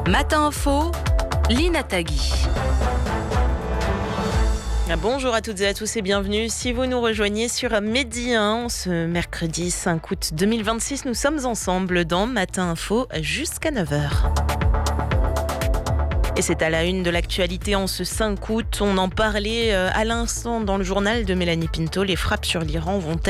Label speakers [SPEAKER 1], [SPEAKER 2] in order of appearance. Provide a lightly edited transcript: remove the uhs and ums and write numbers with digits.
[SPEAKER 1] Matin Info, Lina Tagui.
[SPEAKER 2] Bonjour à toutes et à tous et bienvenue. Si vous nous rejoignez sur Midi 1, ce mercredi 5 août 2026, nous sommes ensemble dans Matin Info jusqu'à 9h. Et c'est à la une de l'actualité en ce 5 août. On en parlait à l'instant dans le journal de Mélanie Pinto. Les frappes sur l'Iran vont